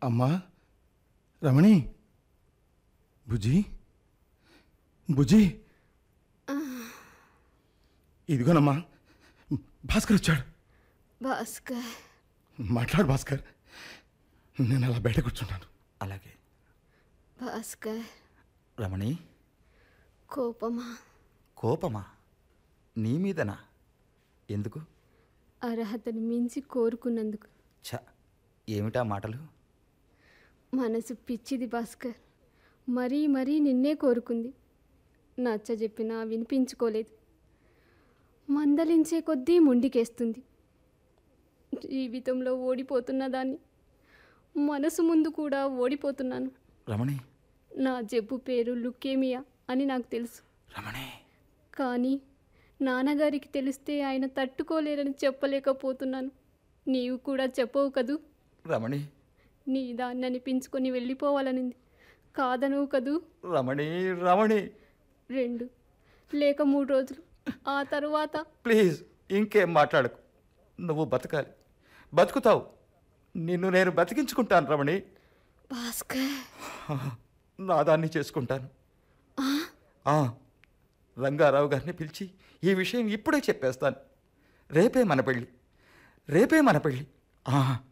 అమ్మా రమణి, బుజ్జి బుజ్జి, ఇదిగోనమ్మా భాస్కర్ వచ్చాడు. భాస్కర్, మాట్లాడు భాస్కర్. నేను అలా బయట కూర్చుంటాను. అలాగే. భాస్కర్. రమణి, కోపమా? కోపమా? నీ మీదనా? ఎందుకు? అర్హతను మించి కోరుకున్నందుకు. ఛ, ఏమిటా మాటలు? మనసు పిచ్చిది భాస్కర్. మరీ మరీ నిన్నే కోరుకుంది. నచ్చ చెప్పినా వినిపించుకోలేదు. మందలించే కొద్దీ ముండికేస్తుంది. జీవితంలో ఓడిపోతున్న దాన్ని మనసు ముందు కూడా ఓడిపోతున్నాను. రమణి, నా జబ్బు పేరు లుకేమియా అని నాకు తెలుసు. రమణి, కానీ నాన్నగారికి తెలిస్తే ఆయన తట్టుకోలేరని చెప్పలేకపోతున్నాను. నీవు కూడా చెప్పవు కదూ? రమణి, నీ దాన్ని అనిపించుకొని వెళ్ళిపోవాలనింది. కాదనవు కదూ? రమణి, రమణి. 2 లేక 3 రోజులు, ఆ తరువాత? ప్లీజ్ ఇంకేం మాట్లాడకు. నువ్వు బతకాలి, బతుకుతావు. నిన్ను నేను బతికించుకుంటాను రమణి. భాస్కర్, నా దాన్ని చేసుకుంటాను. రంగారావు గారిని పిలిచి ఈ విషయం ఇప్పుడే చెప్పేస్తాను. రేపే మన పెళ్ళి.